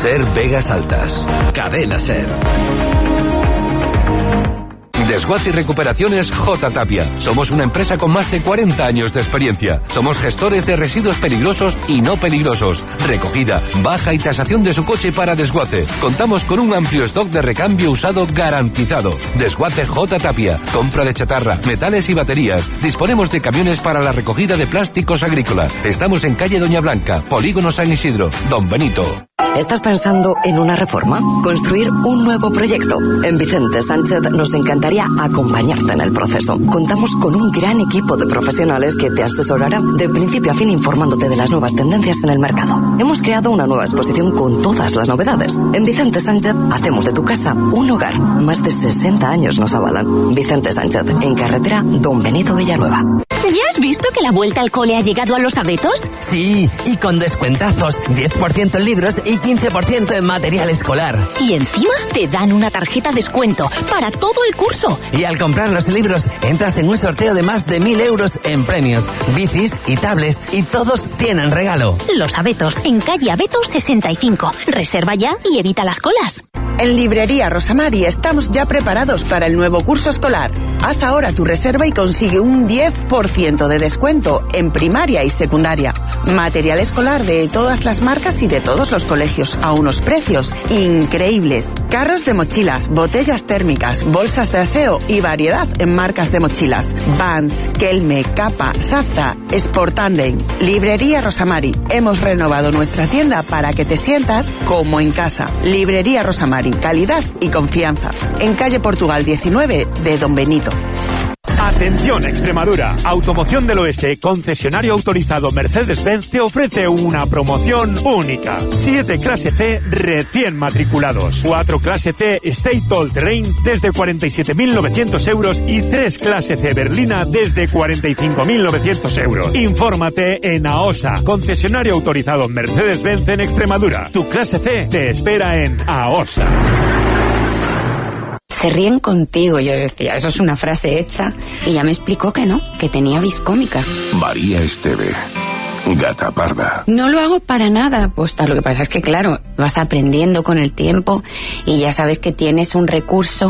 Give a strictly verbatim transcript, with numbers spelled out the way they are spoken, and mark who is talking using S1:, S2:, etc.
S1: Ser Vegas Altas. Cadena Ser. Desguace y Recuperaciones J. Tapia. Somos una empresa con más de cuarenta años de experiencia. Somos gestores de residuos peligrosos y no peligrosos. Recogida, baja y tasación de su coche para desguace. Contamos con un amplio stock de recambio usado garantizado. Desguace J. Tapia. Compra de chatarra, metales y baterías. Disponemos de camiones para la recogida de plásticos agrícolas. Estamos en calle Doña Blanca, Polígono San Isidro, Don Benito.
S2: ¿Estás pensando en una reforma? ¿Construir un nuevo proyecto? En Vicente Sánchez nos encantaría acompañarte en el proceso. Contamos con un gran equipo de profesionales que te asesorará de principio a fin informándote de las nuevas tendencias en el mercado. Hemos creado una nueva exposición con todas las novedades. En Vicente Sánchez hacemos de tu casa un hogar. Más de sesenta años nos avalan. Vicente Sánchez, en carretera Don Benito Villanueva.
S3: ¿Ya has visto que la vuelta al cole ha llegado a Los Abetos?
S4: Sí, y con descuentazos, diez por ciento en libros y quince por ciento en material escolar.
S3: Y encima te dan una tarjeta descuento para todo el curso.
S4: Y al comprar los libros, entras en un sorteo de más de mil euros en premios, bicis y tablets, y todos tienen regalo.
S3: Los Abetos, en calle Abeto sesenta y cinco. Reserva ya y evita las colas.
S5: En Librería Rosamari estamos ya preparados para el nuevo curso escolar. Haz ahora tu reserva y consigue un diez por ciento de descuento en primaria y secundaria. Material escolar de todas las marcas y de todos los colegios a unos precios increíbles. Carros de mochilas, botellas térmicas, bolsas de aseo y variedad en marcas de mochilas. Vans, Kelme, Kappa, Safta, Sportanden. Librería Rosamari. Hemos renovado nuestra tienda para que te sientas como en casa. Librería Rosamari. Calidad y confianza. En calle Portugal diecinueve de Don Benito.
S6: Atención Extremadura, Automoción del Oeste, concesionario autorizado Mercedes-Benz, te ofrece una promoción única. siete clase C recién matriculados, cuatro clase C State All Terrain desde cuarenta y siete mil novecientos euros y tres clase C Berlina desde cuarenta y cinco mil novecientos euros. Infórmate en AOSA, concesionario autorizado Mercedes-Benz en Extremadura. Tu clase C te espera en AOSA.
S7: Se ríen contigo, yo decía, eso es una frase hecha, y ya me explicó que no, que tenía viscómica.
S8: María Esteve, gata parda.
S7: No lo hago para nada, pues lo que pasa es que claro, vas aprendiendo con el tiempo y ya sabes que tienes un recurso